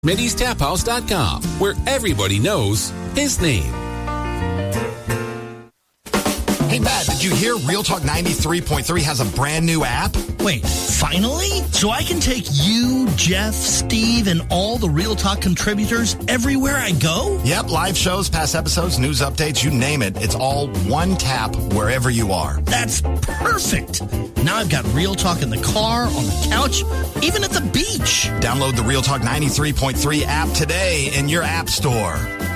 Middy'sTapHouse.com, where everybody knows his name. Hey, Matt, did you hear Real Talk 93.3 has a brand new app? Wait, finally? So I can take you, Jeff, Steve, and all the Real Talk contributors everywhere I go? Yep, live shows, past episodes, news updates, you name it. It's all one tap wherever you are. That's perfect. Now I've got Real Talk in the car, on the couch, even at the beach. Download the Real Talk 93.3 app today in your app store.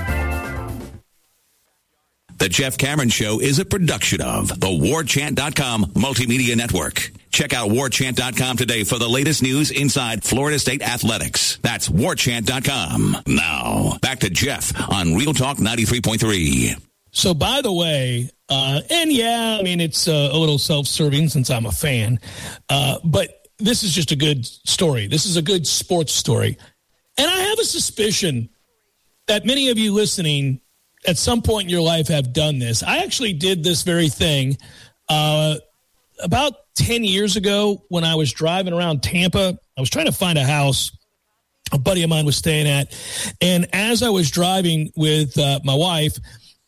The Jeff Cameron Show is a production of the WarChant.com Multimedia Network. Check out WarChant.com today for the latest news inside Florida State athletics. That's WarChant.com. Now, back to Jeff on Real Talk 93.3. So, by the way, it's a little self-serving since I'm a fan, but this is just a good story. This is a good sports story. And I have a suspicion that many of you listening at some point in your life have done this. I actually did this very thing about 10 years ago when I was driving around Tampa. I was trying to find a house a buddy of mine was staying at. And as I was driving with my wife,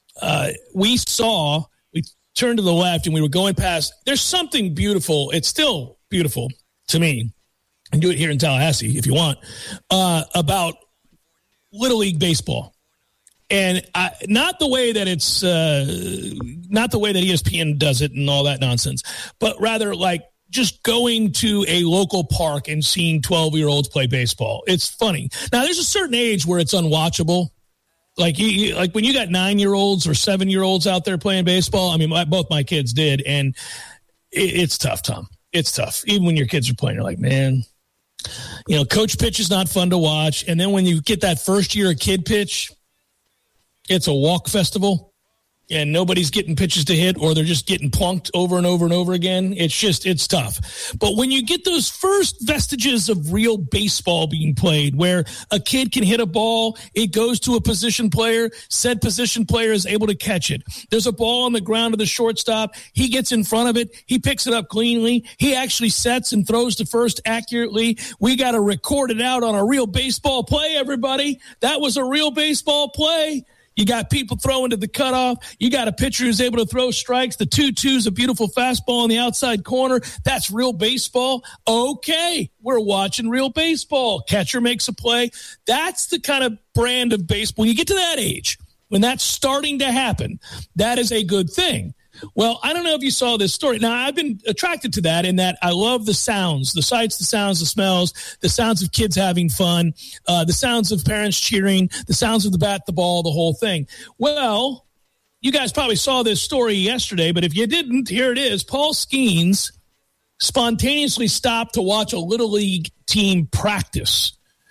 we turned to the left and we were going past. There's something beautiful. It's still beautiful to me. And do it here in Tallahassee if you want, about Little League baseball. And not the way that it's not the way that ESPN does it and all that nonsense, but rather like just going to a local park and seeing 12-year-olds play baseball. It's funny. Now, there's a certain age where it's unwatchable. Like like when you got 9-year-olds or 7-year-olds out there playing baseball. I mean, both my kids did, and it's tough, Tom. It's tough. Even when your kids are playing, you're like, man, coach pitch is not fun to watch. And then when you get that first year of kid pitch, it's a walk festival, and nobody's getting pitches to hit, or they're just getting plunked over and over and over again. It's tough. But when you get those first vestiges of real baseball being played, where a kid can hit a ball, it goes to a position player, said position player is able to catch it. There's a ball on the ground of the shortstop. He gets in front of it. He picks it up cleanly. He actually sets and throws to first accurately. We got to record it out on a real baseball play, everybody. That was a real baseball play. You got people throwing to the cutoff. You got a pitcher who's able to throw strikes. The 2-2's a beautiful fastball on the outside corner. That's real baseball. Okay, we're watching real baseball. Catcher makes a play. That's the kind of brand of baseball. When you get to that age, when that's starting to happen, that is a good thing. Well, I don't know if you saw this story. Now, I've been attracted to that in that I love the sounds, the sights, the sounds, the smells, the sounds of kids having fun, the sounds of parents cheering, the sounds of the bat, the ball, the whole thing. Well, you guys probably saw this story yesterday, but if you didn't, here it is. Paul Skeens spontaneously stopped to watch a Little League team practice.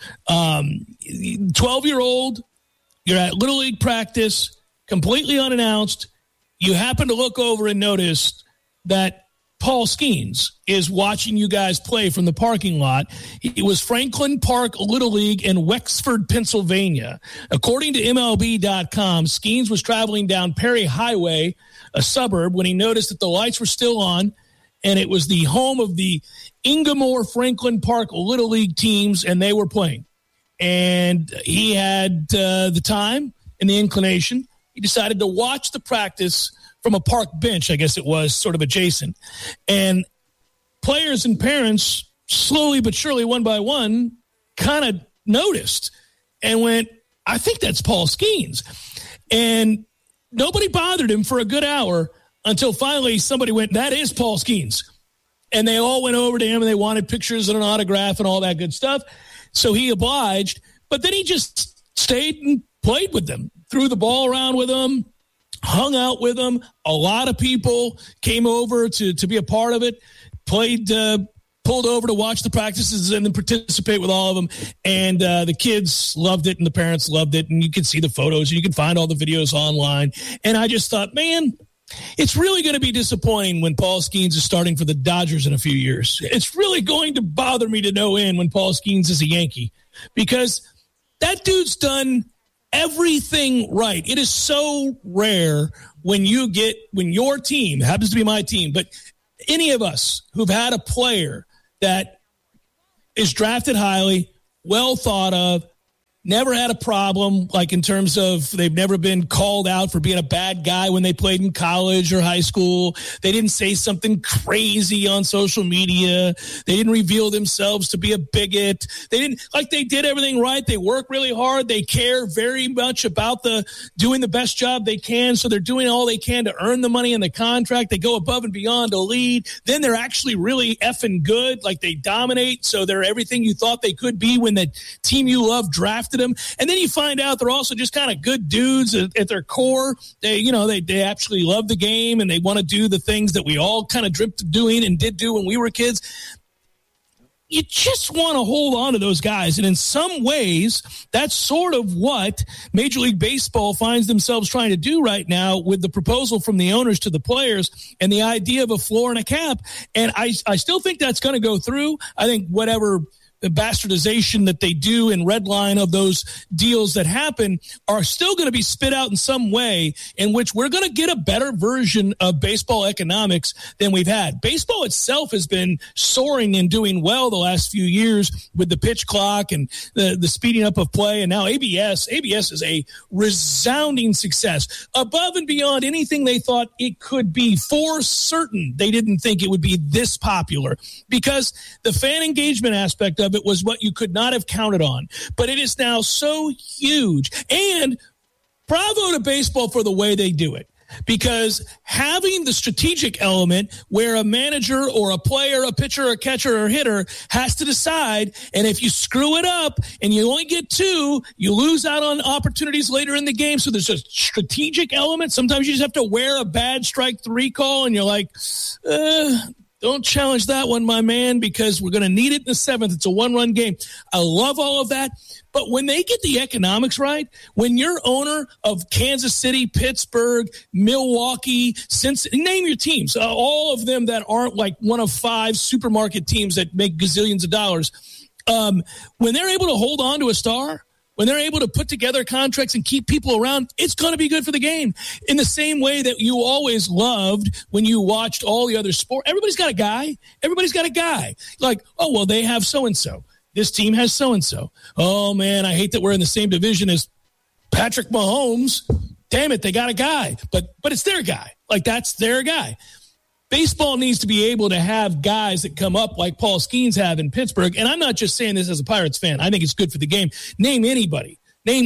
12-year-old, you're at Little League practice, completely unannounced. You happen to look over and notice that Paul Skeens is watching you guys play from the parking lot. It was Franklin Park Little League in Wexford, Pennsylvania. According to MLB.com, Skeens was traveling down Perry Highway, a suburb, when he noticed that the lights were still on, and it was the home of the Ingomore Franklin Park Little League teams, and they were playing. And he had the time and the inclination. He decided to watch the practice from a park bench, I guess it was, sort of adjacent. And players and parents, slowly but surely, one by one, kind of noticed and went, I think that's Paul Skeens. And nobody bothered him for a good hour until finally somebody went, that is Paul Skeens. And they all went over to him and they wanted pictures and an autograph and all that good stuff. So he obliged, but then he just stayed and played with them. Threw the ball around with them, hung out with them. A lot of people came over to be a part of it, pulled over to watch the practices and then participate with all of them. And the kids loved it and the parents loved it. And you can see the photos and you can find all the videos online. And I just thought, man, it's really going to be disappointing when Paul Skeens is starting for the Dodgers in a few years. It's really going to bother me to no end when Paul Skeens is a Yankee, because that dude's done everything right. It is so rare when your team, happens to be my team, but any of us who've had a player that is drafted highly, well thought of, never had a problem, like in terms of they've never been called out for being a bad guy when they played in college or high school. They didn't say something crazy on social media. They didn't reveal themselves to be a bigot. They did everything right. They work really hard. They care very much about doing the best job they can. So they're doing all they can to earn the money in the contract. They go above and beyond to lead. Then they're actually really effing good. Like they dominate. So they're everything you thought they could be when the team you love drafted them. And then you find out they're also just kind of good dudes at their core. They actually love the game and they want to do the things that we all kind of dreamt of doing and did do when we were kids. You just want to hold on to those guys. And in some ways, that's sort of what Major League Baseball finds themselves trying to do right now with the proposal from the owners to the players and the idea of a floor and a cap. And I still think that's going to go through. I think whatever the bastardization that they do and redline of those deals that happen are still going to be spit out in some way in which we're going to get a better version of baseball economics than we've had. Baseball itself has been soaring and doing well the last few years with the pitch clock and the speeding up of play. And now ABS is a resounding success above and beyond anything they thought it could be. For certain, they didn't think it would be this popular because the fan engagement aspect of it was what you could not have counted on. But it is now so huge. And bravo to baseball for the way they do it. Because having the strategic element where a manager or a player, a pitcher, a catcher, or hitter has to decide, and if you screw it up and you only get 2, you lose out on opportunities later in the game. So there's a strategic element. Sometimes you just have to wear a bad strike 3 call, and you're like, don't challenge that one, my man, because we're going to need it in the 7th. It's a 1-run game. I love all of that. But when they get the economics right, when you're owner of Kansas City, Pittsburgh, Milwaukee, Cincinnati, name your teams, all of them that aren't like one of 5 supermarket teams that make gazillions of dollars, when they're able to hold on to a star, when they're able to put together contracts and keep people around, it's going to be good for the game. In the same way that you always loved when you watched all the other sports. Everybody's got a guy. Everybody's got a guy. Like, oh, well, they have so-and-so. This team has so-and-so. Oh, man, I hate that we're in the same division as Patrick Mahomes. Damn it, they got a guy. But it's their guy. Like, that's their guy. Baseball needs to be able to have guys that come up like Paul Skeens have in Pittsburgh. And I'm not just saying this as a Pirates fan. I think it's good for the game. Name anybody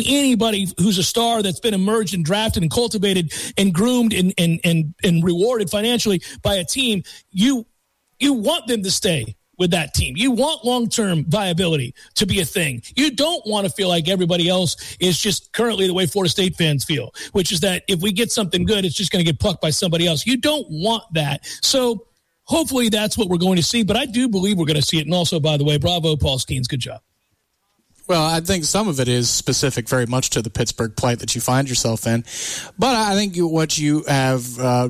who's a star that's been emerged and drafted and cultivated and groomed and rewarded financially by a team. You want them to stay with that team. You want long-term viability to be a thing. You don't want to feel like everybody else is just currently the way Florida State fans feel, which is that if we get something good, it's just going to get plucked by somebody else. You don't want that. So hopefully that's what we're going to see, but I do believe we're going to see it. And also, by the way, bravo, Paul Skeens. Good job. Well, I think some of it is specific very much to the Pittsburgh plight that you find yourself in. But I think what you have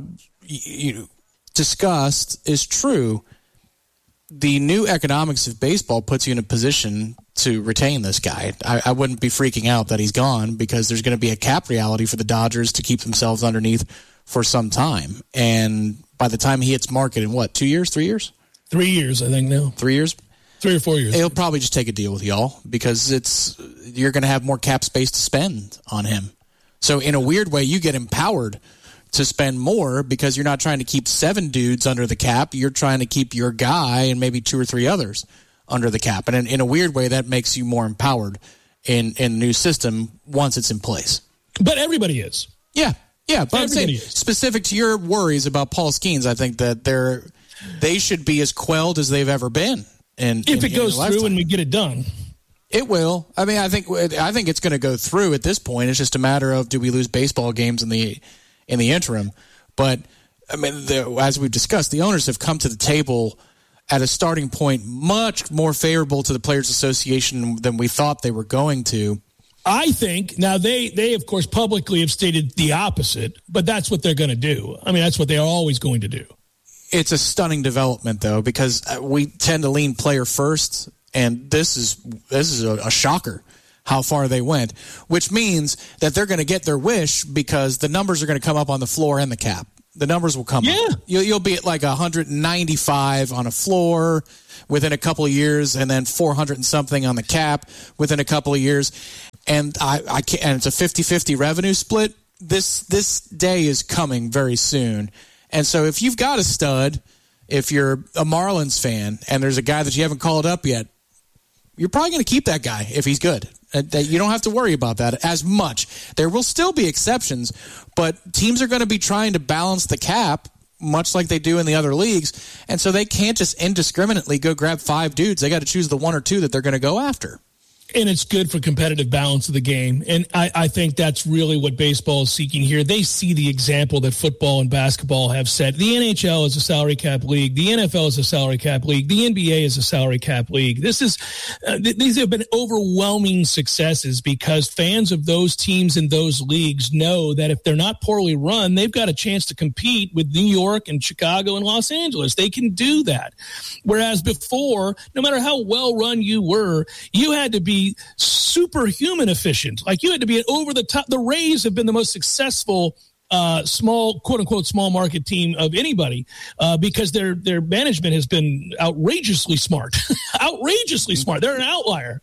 discussed is true. The new economics of baseball puts you in a position to retain this guy. I wouldn't be freaking out that he's gone because there's going to be a cap reality for the Dodgers to keep themselves underneath for some time. And by the time he hits market in 2 years, 3 years? 3 years, I think now. 3 years? 3 or 4 years. He'll probably just take a deal with y'all because you're going to have more cap space to spend on him. So in a weird way, you get empowered to spend more because you're not trying to keep 7 dudes under the cap. You're trying to keep your guy and maybe 2 or 3 others under the cap. And in a weird way, that makes you more empowered in the new system once it's in place. But everybody is. Yeah. But I'm saying specific to your worries about Paul Skeens, I think that they should be as quelled as they've ever been. If it goes through and we get it done. It will. I mean, I think it's going to go through at this point. It's just a matter of, do we lose baseball games in the interim? But I mean, as we've discussed, the owners have come to the table at a starting point much more favorable to the Players Association than we thought they were going to. I think now they of course publicly have stated the opposite, but that's what they're going to do. I mean, that's what they are always going to do. It's a stunning development, though, because we tend to lean player first, and this is a shocker how far they went, which means that they're going to get their wish because the numbers are going to come up on the floor and the cap. The numbers will come up. You'll be at like 195 on a floor within a couple of years, and then 400 and something on the cap within a couple of years. And I can't, and it's a 50-50 revenue split. This day is coming very soon. And so if you've got a stud, if you're a Marlins fan and there's a guy that you haven't called up yet, you're probably going to keep that guy if he's good. You don't have to worry about that as much. There will still be exceptions, but teams are going to be trying to balance the cap much like they do in the other leagues, and so they can't just indiscriminately go grab 5 dudes. They got to choose the 1 or 2 that they're going to go after. And it's good for competitive balance of the game. And I think that's really what baseball is seeking here. They see the example that football and basketball have set. The NHL is a salary cap league. The NFL is a salary cap league. The NBA is a salary cap league. These have been overwhelming successes because fans of those teams and those leagues know that if they're not poorly run, they've got a chance to compete with New York and Chicago and Los Angeles. They can do that. Whereas before, no matter how well run you were, you had to be superhuman efficient. Like you had to be over the top. The Rays have been the most successful small, quote unquote, small market team of anybody because their management has been outrageously smart, outrageously smart. They're an outlier,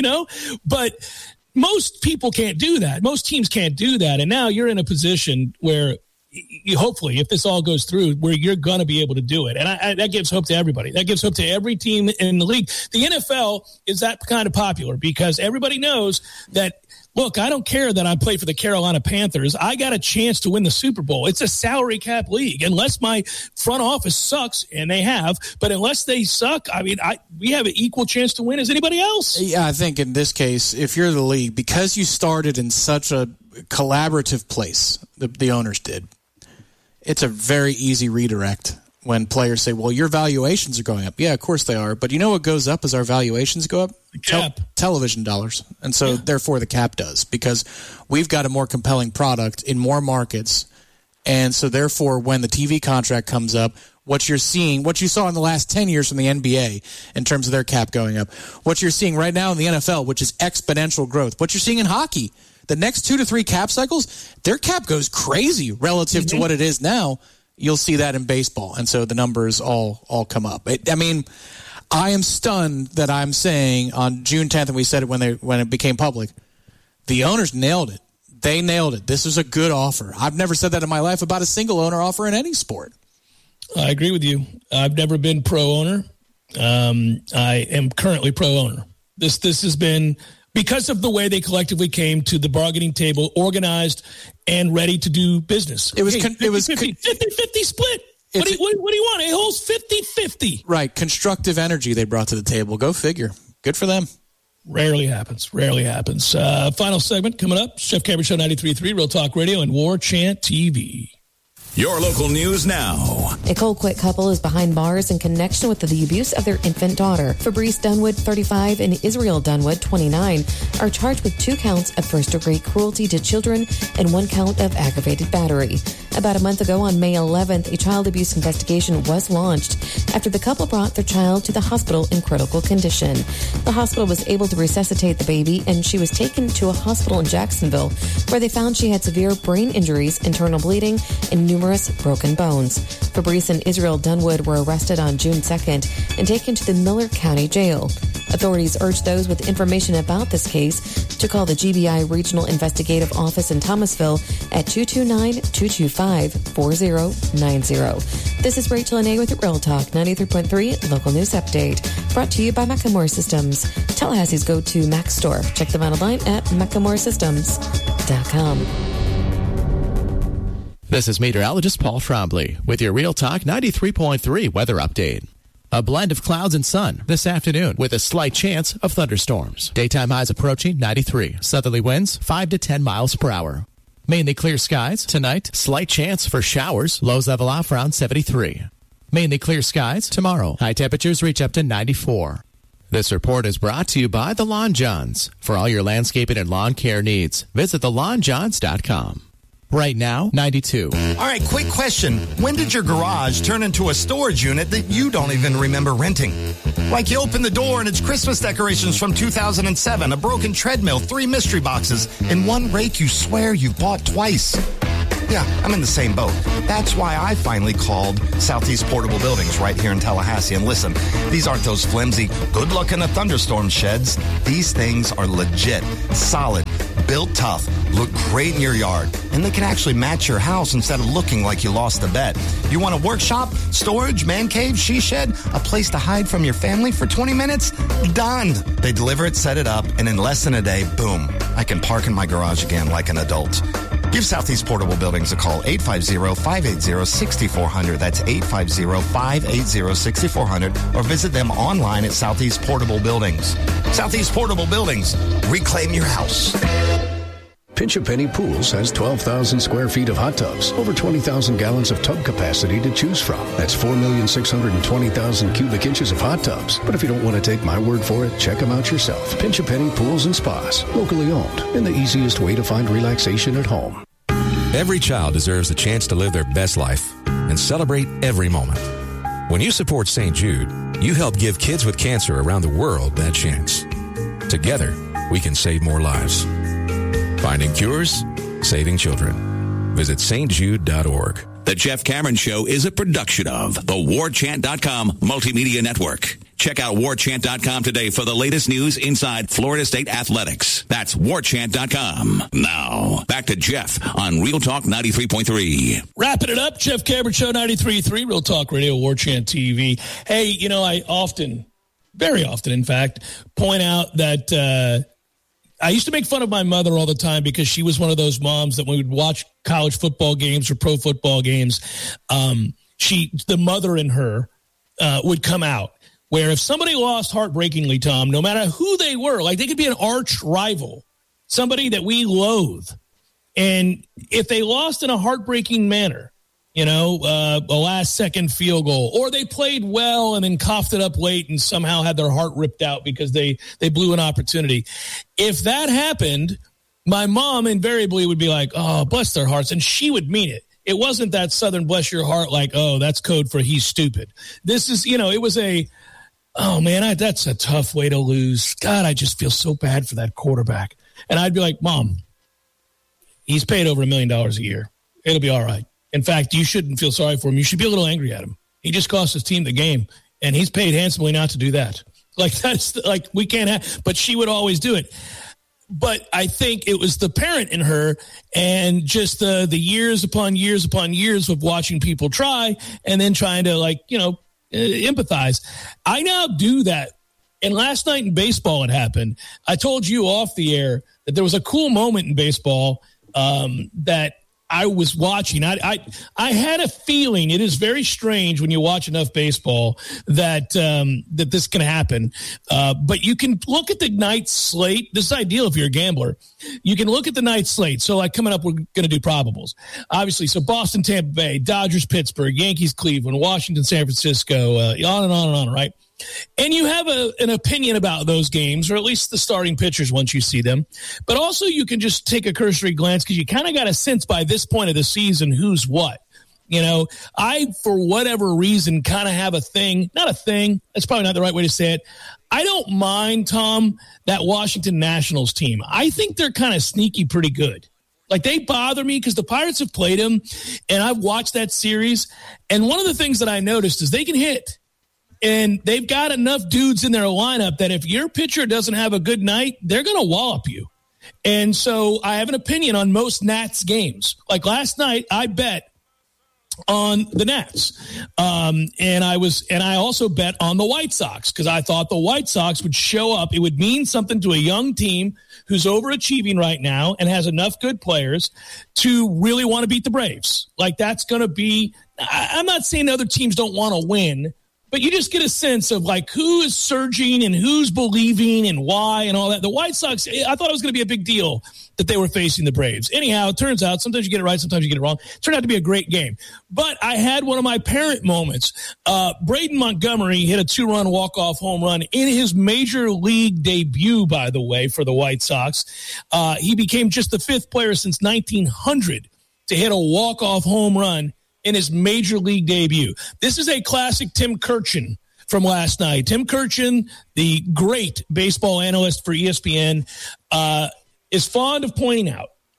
but most people can't do that. Most teams can't do that. And now you're in a position where hopefully, if this all goes through, where you're going to be able to do it. And that gives hope to everybody. That gives hope to every team in the league. The NFL is that kind of popular because everybody knows that, look, I don't care that I play for the Carolina Panthers. I got a chance to win the Super Bowl. It's a salary cap league. Unless my front office sucks, and they have, but unless they suck, I mean, we have an equal chance to win as anybody else. Yeah, I think in this case, if you're the league, because you started in such a collaborative place, the owners did, it's a very easy redirect when players say, well, your valuations are going up. Yeah, of course they are. But you know what goes up as our valuations go up? Cap. Television dollars. And so therefore the cap does, because we've got a more compelling product in more markets. And so therefore when the TV contract comes up, what you're seeing, what you saw in the last 10 years from the NBA in terms of their cap going up, what you're seeing right now in the NFL, which is exponential growth, what you're seeing in hockey, the next 2 to 3 cap cycles, their cap goes crazy relative to what it is now. You'll see that in baseball. And so the numbers all come up. I am stunned that I'm saying on June 10th, and we said it when it became public, the owners nailed it. They nailed it. This was a good offer. I've never said that in my life about a single owner offer in any sport. I agree with you. I've never been pro-owner. I am currently pro-owner. This has been because of the way they collectively came to the bargaining table, organized and ready to do business. It was 50-50 split. What do you want? A-holes 50-50. Right. Constructive energy they brought to the table. Go figure. Good for them. Rarely happens. Final segment coming up. Jeff Cameron Show 93.3, Real Talk Radio, and War Chant TV. Your local news now. A Colquitt couple is behind bars in connection with the abuse of their infant daughter. Fabrice Dunwood, 35, and Israel Dunwood, 29, are charged with 2 counts of first-degree cruelty to children and 1 count of aggravated battery. About a month ago, on May 11th, a child abuse investigation was launched after the couple brought their child to the hospital in critical condition. The hospital was able to resuscitate the baby, and she was taken to a hospital in Jacksonville, where they found she had severe brain injuries, internal bleeding, and numerous broken bones. Fabrice and Israel Dunwood were arrested on June 2nd and taken to the Miller County Jail. Authorities urged those with information about this case to call the GBI Regional Investigative Office in Thomasville at 229-225-4090. This is Rachel Anay with Real Talk 93.3 Local News Update, brought to you by Macklemore Systems, Tallahassee's go-to Mac store. Check them out online at MacklemoreSystems.com. This is meteorologist Paul Trombley with your Real Talk 93.3 weather update. A blend of clouds and sun this afternoon with a slight chance of thunderstorms. Daytime highs approaching 93. Southerly winds 5 to 10 miles per hour. Mainly clear skies tonight. Slight chance for showers. Lows level off around 73. Mainly clear skies tomorrow. High temperatures reach up to 94. This report is brought to you by The Lawn Johns. For all your landscaping and lawn care needs, visit thelawnjohns.com. Right now, 92. All right, quick question. When did your garage turn into a storage unit that you don't even remember renting? Like you open the door and it's Christmas decorations from 2007, a broken treadmill, 3 mystery boxes, and 1 rake you swear you bought twice. Yeah, I'm in the same boat. That's why I finally called Southeast Portable Buildings right here in Tallahassee. And listen, these aren't those flimsy, good luck in a thunderstorm sheds. These things are legit, solid, built tough, look great in your yard, and they can actually match your house instead of looking like you lost a bet. You want a workshop, storage, man cave, she shed, a place to hide from your family for 20 minutes? Done. They deliver it, set it up, and in less than a day, boom, I can park in my garage again like an adult. Give Southeast Portable Buildings a call, 850-580-6400. That's 850-580-6400. Or visit them online at Southeast Portable Buildings. Southeast Portable Buildings. Reclaim your house. Pinch A Penny Pools has 12,000 square feet of hot tubs, over 20,000 gallons of tub capacity to choose from. That's 4,620,000 cubic inches of hot tubs. But if you don't want to take my word for it, check them out yourself. Pinch A Penny Pools and Spas, locally owned, and the easiest way to find relaxation at home. Every child deserves a chance to live their best life and celebrate every moment. When you support St. Jude, you help give kids with cancer around the world that chance. Together, we can save more lives. Finding cures, saving children. Visit stjude.org. The Jeff Cameron Show is a production of the WarChant.com Multimedia Network. Check out WarChant.com today for the latest news inside Florida State athletics. That's WarChant.com. Now, back to Jeff on Real Talk 93.3. Wrapping it up, Jeff Cameron Show 93.3, Real Talk Radio, WarChant TV. Hey, you know, I often, very often, in fact, point out that I used to make fun of my mother all the time because she was one of those moms that when we would watch college football games or pro football games, the mother in her would come out. Where if somebody lost heartbreakingly, Tom, no matter who they were, like they could be an arch rival, somebody that we loathe. And if they lost in a heartbreaking manner, you know, a last-second field goal, or they played well and then coughed it up late and somehow had their heart ripped out because they blew an opportunity. If that happened, my mom invariably would be like, oh, bless their hearts, and she would mean it. It wasn't that Southern bless your heart like, oh, that's code for he's stupid. This is, you know, it was a, oh, man, that's a tough way to lose. God, I just feel so bad for that quarterback. And I'd be like, Mom, he's paid over $1 million a year. It'll be all right. In fact, you shouldn't feel sorry for him. You should be a little angry at him. He just cost his team the game, and he's paid handsomely not to do that. Like, that's like, we can't have, but she would always do it. But I think it was the parent in her and just the years upon years upon years of watching people try and then trying to, like, you know, empathize. I now do that. And last night in baseball, it happened. I told you off the air that there was a cool moment in baseball that I was watching. I had a feeling, it is very strange when you watch enough baseball that that this can happen. But you can look at the night slate. This is ideal if you're a gambler. You can look at the night slate. So like coming up, we're going to do probables. Obviously, so Boston, Tampa Bay, Dodgers, Pittsburgh, Yankees, Cleveland, Washington, San Francisco, on and on and on, right? And you have an opinion about those games, or at least the starting pitchers once you see them. But also you can just take a cursory glance because you kind of got a sense by this point of the season who's what. You know, I, for whatever reason, kind of have a thing. Not a thing. That's probably not the right way to say it. I don't mind, Tom, that Washington Nationals team. I think they're kind of sneaky pretty good. Like, they bother me because the Pirates have played them, and I've watched that series. And one of the things that I noticed is they can hit. And they've got enough dudes in their lineup that if your pitcher doesn't have a good night, they're going to wallop you. And so I have an opinion on most Nats games. Like last night, I bet on the Nats. And I also bet on the White Sox because I thought the White Sox would show up. It would mean something to a young team who's overachieving right now and has enough good players to really want to beat the Braves. Like, that's going to be, I'm not saying other teams don't want to win, but you just get a sense of, like, who is surging and who's believing and why and all that. The White Sox, I thought it was going to be a big deal that they were facing the Braves. Anyhow, it turns out sometimes you get it right, sometimes you get it wrong. It turned out to be a great game. But I had one of my parent moments. Braden Montgomery hit a 2-run walk-off home run in his major league debut, by the way, for the White Sox. He became just the 5th player since 1900 to hit a walk-off home run in his major league debut. This is a classic Tim Kurkjian from last night. Tim Kurkjian, the great baseball analyst for ESPN, is fond of pointing out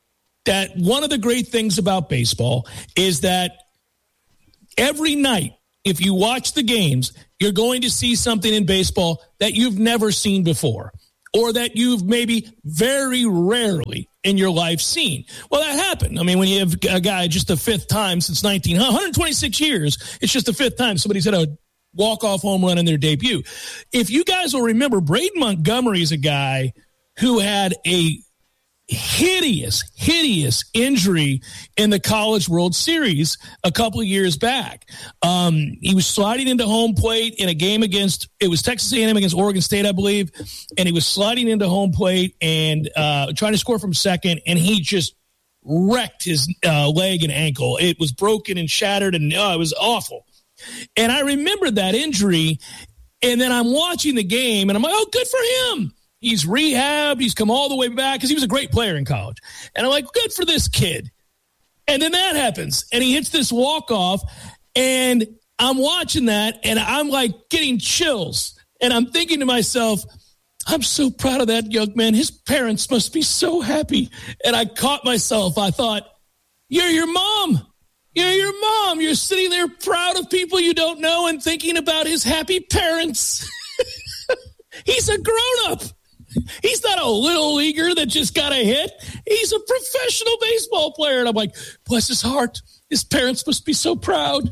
that one of the great things about baseball is that every night, if you watch the games, you're going to see something in baseball that you've never seen before, or that you've maybe very rarely in your life seen. Well, that happened. I mean, when you have a guy just the fifth time since 126 years, it's just the fifth time somebody's had a walk-off home run in their debut. If you guys will remember, Braden Montgomery is a guy who had a hideous injury in the College World Series a couple of years back. He was sliding into home plate in a game against Texas A&M against Oregon State, I believe, and he was sliding into home plate and trying to score from second, and he just wrecked his leg and ankle. It was broken and shattered, and it was awful. And I remembered that injury, and then I'm watching the game, and I'm like, oh, good for him. He's rehabbed. He's come all the way back because he was a great player in college. And I'm like, good for this kid. And then that happens, and he hits this walk-off, and I'm watching that, and I'm like getting chills. And I'm thinking to myself, I'm so proud of that young man. His parents must be so happy. And I caught myself. I thought, you're your mom. You're your mom. You're sitting there proud of people you don't know and thinking about his happy parents. He's a grown-up. He's not a little leaguer that just got a hit. He's a professional baseball player. And I'm like, bless his heart. His parents must be so proud.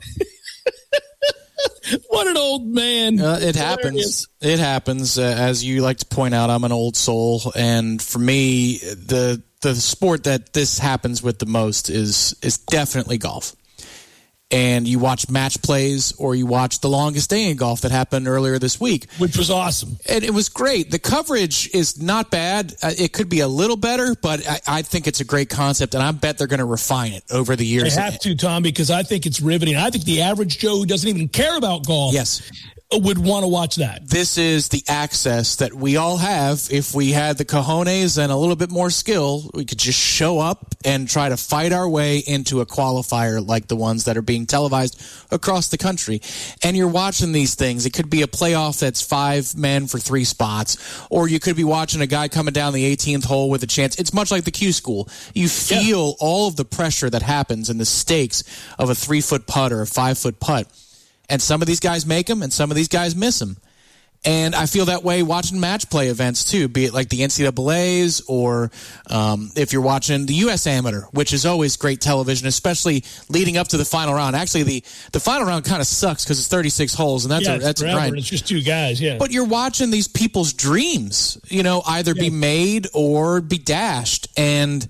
What an old man. It happens. It happens. As you like to point out, I'm an old soul. And for me, the sport that this happens with the most is definitely golf. And you watch match plays, or you watch the longest day in golf that happened earlier this week. Which was awesome. And it was great. The coverage is not bad. It could be a little better, but I think it's a great concept, and I bet they're going to refine it over the years. They have to, Tom, because I think it's riveting. I think the average Joe who doesn't even care about golf would want to watch that. This is the access that we all have. If we had the cojones and a little bit more skill, we could just show up and try to fight our way into a qualifier like the ones that are being televised across the country. And you're watching these things. It could be a playoff that's 5 men for 3 spots, or you could be watching a guy coming down the 18th hole with a chance. It's much like the Q School. You feel all of the pressure that happens and the stakes of a 3-foot putt or a 5-foot putt. And some of these guys make them, and some of these guys miss them. And I feel that way watching match play events, too, be it like the NCAAs or if you're watching the U.S. Amateur, which is always great television, especially leading up to the final round. Actually, the final round kind of sucks because it's 36 holes, and that's a grind. It's just 2 guys, But you're watching these people's dreams, either be made or be dashed. And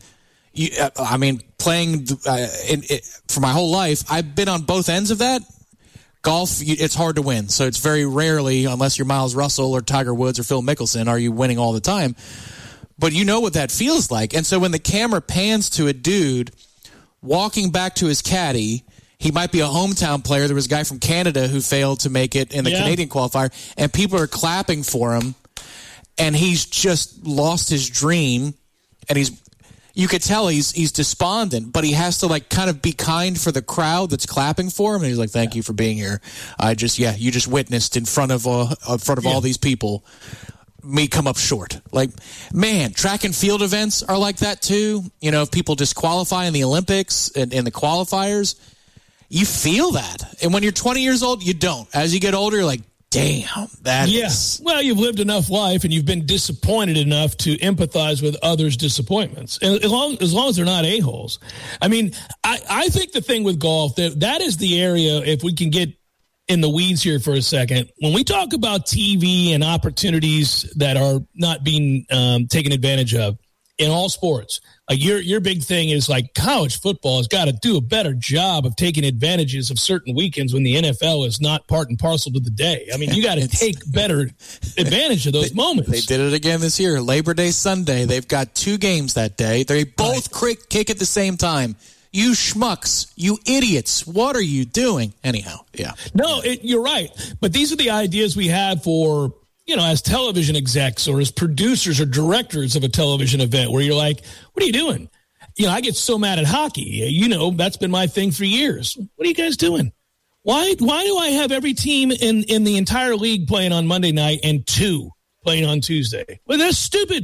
playing for my whole life, I've been on both ends of that. Golf, it's hard to win, so it's very rarely, unless you're Miles Russell or Tiger Woods or Phil Mickelson, are you winning all the time. But you know what that feels like. And so when the camera pans to a dude walking back to his caddy, he might be a hometown player. There was a guy from Canada who failed to make it in the Canadian qualifier, and people are clapping for him, and he's just lost his dream, and you could tell he's despondent, but he has to kind of be kind for the crowd that's clapping for him. And he's like, "Thank you for being here. You just witnessed in front of all these people me come up short." Track and field events are like that too. If people disqualify in the Olympics and in the qualifiers, you feel that. And when you're 20 years old, you don't. As you get older, you're like, damn, that is. Well, you've lived enough life and you've been disappointed enough to empathize with others' disappointments. And as long as they're not a-holes. I mean, I think the thing with golf, that is the area, if we can get in the weeds here for a second, when we talk about TV and opportunities that are not being taken advantage of in all sports, your big thing is college football has got to do a better job of taking advantages of certain weekends when the NFL is not part and parcel to the day. I mean, you got to take better advantage of those moments. They did it again this year. Labor Day Sunday, they've got 2 games that day. They both kick at the same time. You schmucks, you idiots, what are you doing? Anyhow, yeah. No, you're right. But these are the ideas we have for, as television execs or as producers or directors of a television event where you're like, what are you doing? I get so mad at hockey. That's been my thing for years. What are you guys doing? Why do I have every team in the entire league playing on Monday night and 2 playing on Tuesday? Well, that's stupid.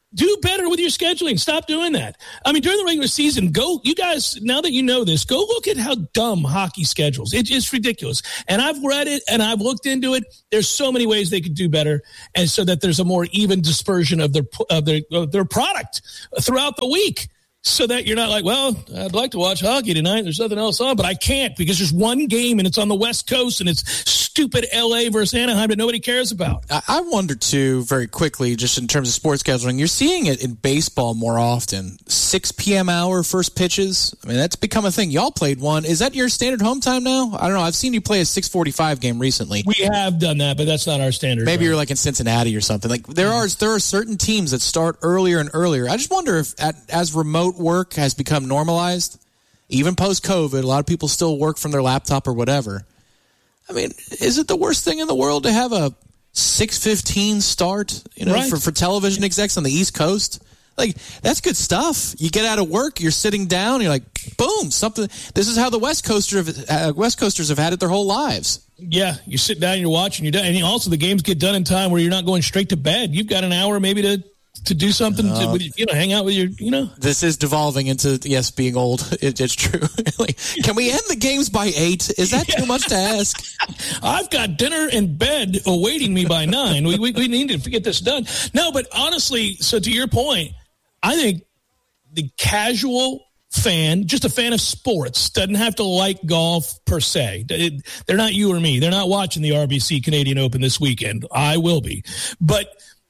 Do better with your scheduling. Stop doing that. I mean, during the regular season, you guys, now that you know this, go look at how dumb hockey schedules. It's ridiculous. And I've read it and I've looked into it. There's so many ways they could do better, and so that there's a more even dispersion of their product throughout the week. So that you're not like, well, I'd like to watch hockey tonight. There's nothing else on, but I can't because there's one game and it's on the West Coast and it's stupid LA versus Anaheim that nobody cares about. I wonder, too, very quickly, just in terms of sports scheduling, you're seeing it in baseball more often. 6 p.m. hour first pitches. I mean, that's become a thing. Y'all played one. Is that your standard home time now? I don't know. I've seen you play a 6:45 game recently. We have done that, but that's not our standard. Maybe you're like in Cincinnati or something. Like there are certain teams that start earlier and earlier. I just wonder if as remote work has become normalized, even post-COVID, a lot of people still work from their laptop or whatever. I mean, is it the worst thing in the world to have a 6:15 start, right, for television execs on the East Coast? Like, that's good stuff. You get out of work, you're sitting down, you're like, boom, something. This is how the West Coasters have had it their whole lives. Yeah, you sit down, you're watching, you're done. And also the games get done in time where you're not going straight to bed. You've got an hour maybe to do something, hang out with your, This is devolving into, yes, being old. It's true. Like, can we end the games by 8? Is that too much to ask? I've got dinner and bed awaiting me by 9. We need to get this done. No, but honestly, so to your point, I think the casual fan, just a fan of sports, doesn't have to like golf per se. They're not you or me. They're not watching the RBC Canadian Open this weekend. I will be. But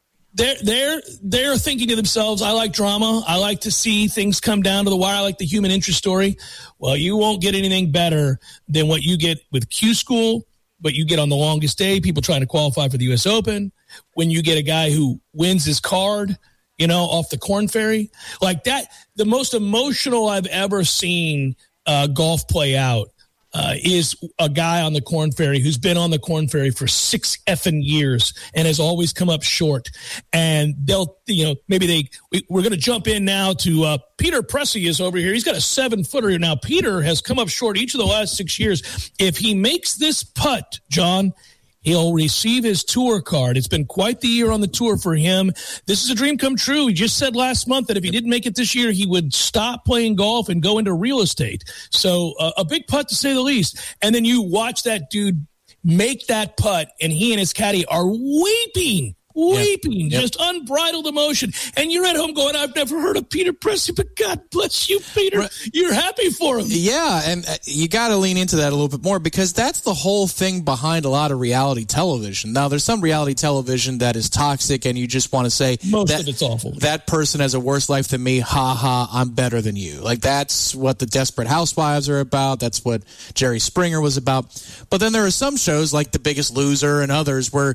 they're thinking to themselves, I like drama. I like to see things come down to the wire. I like the human interest story. Well, you won't get anything better than what you get with Q School, but you get on the longest day, people trying to qualify for the U.S. Open, when you get a guy who wins his card, off the Corn Ferry. Like that, the most emotional I've ever seen golf play out is a guy on the Corn Ferry who's been on the Corn Ferry for 6 effing years and has always come up short. And they'll, we're going to jump in now to Peter Pressey is over here. He's got a 7-footer now. Peter has come up short each of the last 6 years. If he makes this putt, John, he'll receive his tour card. It's been quite the year on the tour for him. This is a dream come true. He just said last month that if he didn't make it this year, he would stop playing golf and go into real estate. So a big putt to say the least. And then you watch that dude make that putt, and he and his caddy are weeping, just unbridled emotion. And you're at home going, I've never heard of Peter Pressey, but God bless you, Peter. Right. You're happy for him. Yeah, and you got to lean into that a little bit more because that's the whole thing behind a lot of reality television. Now, there's some reality television that is toxic, and you just want to say, most of it's awful. That person has a worse life than me. Ha ha, I'm better than you. Like, that's what the Desperate Housewives are about. That's what Jerry Springer was about. But then there are some shows like The Biggest Loser and others where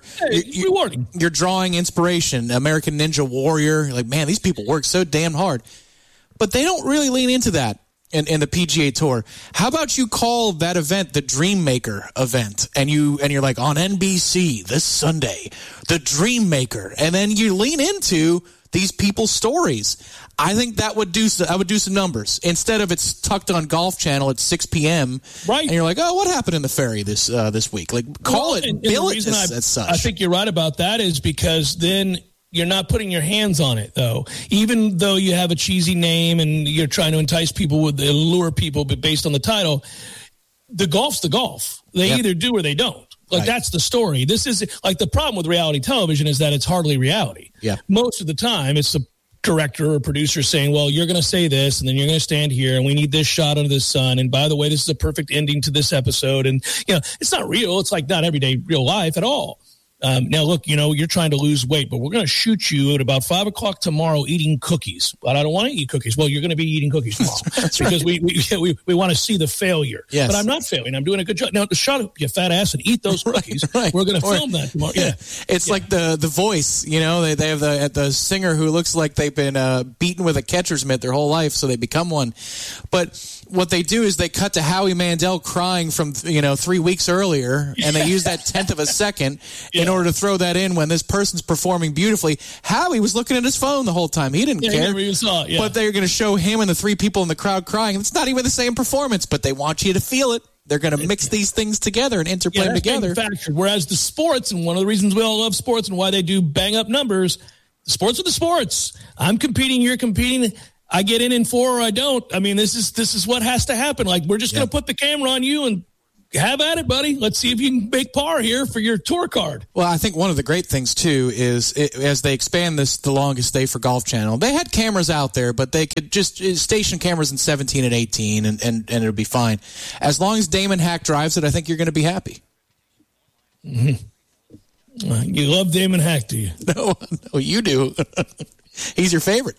you're drawing inspiration. American Ninja Warrior, like, man, these people work so damn hard, but they don't really lean into that in the PGA Tour. How about you call that event the Dream Maker event, and you're like, on NBC this Sunday, the Dream Maker, and then you lean into these people's stories. I think I would do some numbers instead of it's tucked on Golf Channel at 6 p.m. Right, and you're like, oh, what happened in the Ferry this week? Like, call it, bill it as such. I think you're right about that is because then you're not putting your hands on it, though. Even though you have a cheesy name and you're trying to entice people lure people, but based on the title, the golf's the golf. They either do or they don't. Like, that's the story. This is like the problem with reality television is that it's hardly reality. Yeah. Most of the time, it's the director or producer saying, well, you're going to say this, and then you're going to stand here, and we need this shot under the sun. And by the way, this is a perfect ending to this episode. And, it's not real. It's like not everyday real life at all. Now, look, you're trying to lose weight, but we're going to shoot you at about 5 o'clock tomorrow eating cookies. But I don't want to eat cookies. Well, you're going to be eating cookies tomorrow because we want to see the failure. Yes. But I'm not failing. I'm doing a good job. Now, shut up, you fat ass, and eat those cookies. Right. We're going to film that tomorrow. Yeah. It's like the Voice. They have the singer who looks like they've been beaten with a catcher's mitt their whole life, so they become one. But what they do is they cut to Howie Mandel crying from 3 weeks earlier, and they use that 1/10 of a second in order to throw that in when this person's performing beautifully. Howie was looking at his phone the whole time. He didn't care. He never even saw it, But they're going to show him and the 3 people in the crowd crying. It's not even the same performance, but they want you to feel it. They're going to mix these things together and interplay them together. Whereas the sports, and one of the reasons we all love sports and why they do bang up numbers, The sports are the sports. I'm competing, you're competing. I get in 4 or I don't. I mean, this is what has to happen. Like, we're just going to put the camera on you and have at it, buddy. Let's see if you can make par here for your tour card. Well, I think one of the great things, too, is as they expand the longest day for Golf Channel, they had cameras out there, but they could just station cameras in 17 and 18, and it'll be fine. As long as Damon Hack drives it, I think you're going to be happy. Mm-hmm. You love Damon Hack, do you? No, you do. He's your favorite.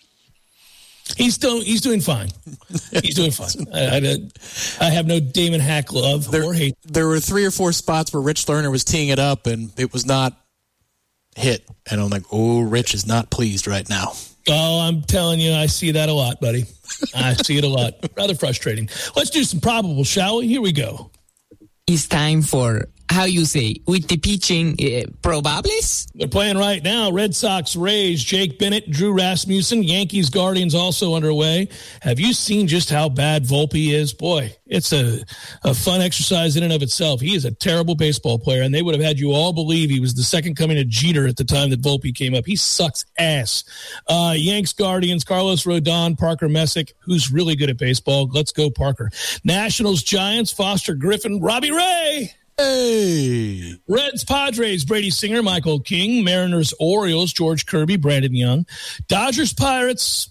He's doing fine. He's doing fine. I have no Damon Hack love or hate. There were 3 or 4 spots where Rich Lerner was teeing it up, and it was not hit. And I'm like, oh, Rich is not pleased right now. Oh, I'm telling you, I see that a lot, buddy. I see it a lot. Rather frustrating. Let's do some probable, shall we? Here we go. It's time for, how you say, with the pitching, probables? They're playing right now. Red Sox, Rays, Jake Bennett, Drew Rasmussen, Yankees, Guardians also underway. Have you seen just how bad Volpe is? Boy, it's a fun exercise in and of itself. He is a terrible baseball player, and they would have had you all believe he was the second coming of Jeter at the time that Volpe came up. He sucks ass. Yanks, Guardians, Carlos Rodon, Parker Messick, who's really good at baseball. Let's go, Parker. Nationals, Giants, Foster Griffin, Robbie Ray. Hey. Reds, Padres, Brady Singer, Michael King. Mariners, Orioles, George Kirby, Brandon Young. Dodgers, Pirates.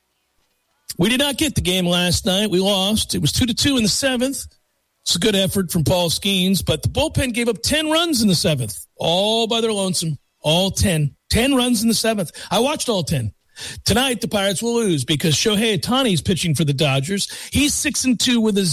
We did not get the game last night. We lost. It was 2-2 in the 7th. It's a good effort from Paul Skeens, but the bullpen gave up 10 runs in the 7th, all by their lonesome. All 10. 10 runs in the 7th. I watched all 10. Tonight, the Pirates will lose because Shohei Ohtani is pitching for the Dodgers. He's 6-2 with a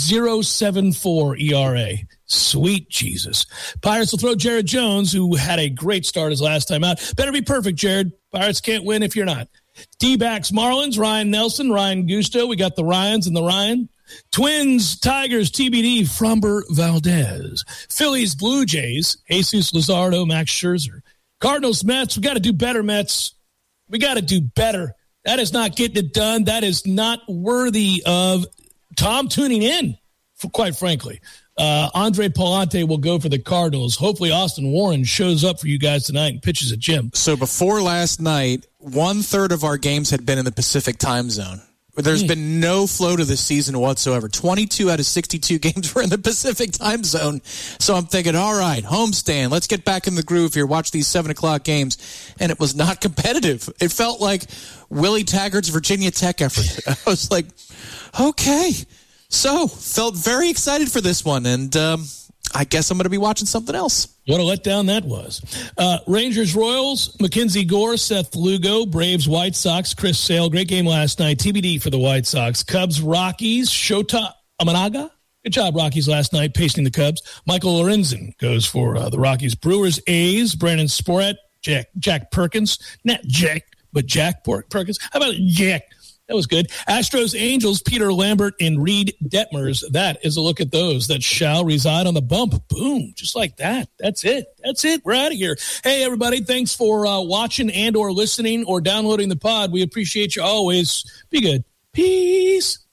0.74 ERA. Sweet Jesus. Pirates will throw Jared Jones, who had a great start his last time out. Better be perfect, Jared. Pirates can't win if you're not. D-backs, Marlins, Ryan Nelson, Ryan Gusto. We got the Ryans and the Ryan. Twins, Tigers, TBD, Framber Valdez. Phillies, Blue Jays, Jesus Luzardo, Max Scherzer. Cardinals, Mets. We got to do better, Mets. We got to do better. That is not getting it done. That is not worthy of Tom tuning in, quite frankly. Andre Palante will go for the Cardinals. Hopefully Austin Warren shows up for you guys tonight and pitches at Jim. So before last night, 1/3 of our games had been in the Pacific time zone. There's been no flow to this season whatsoever. 22 out of 62 games were in the Pacific time zone. So I'm thinking, all right, homestand, let's get back in the groove here, watch these 7 o'clock games. And it was not competitive. It felt like Willie Taggart's Virginia Tech effort. I was like, okay. So felt very excited for this one. And I guess I'm going to be watching something else. What a letdown that was. Rangers, Royals, Mackenzie Gore, Seth Lugo, Braves, White Sox, Chris Sale. Great game last night. TBD for the White Sox. Cubs, Rockies, Shota Amanaga. Good job, Rockies, last night, pasting the Cubs. Michael Lorenzen goes for the Rockies. Brewers, A's, Brandon Sporett, Jack Perkins. Not Jack, but Jack Perkins. How about Jack? That was good. Astros, Angels, Peter Lambert, and Reed Detmers. That is a look at those that shall reside on the bump. Boom, just like that. That's it. That's it. We're out of here. Hey, everybody, thanks for watching and or listening or downloading the pod. We appreciate you always. Be good. Peace.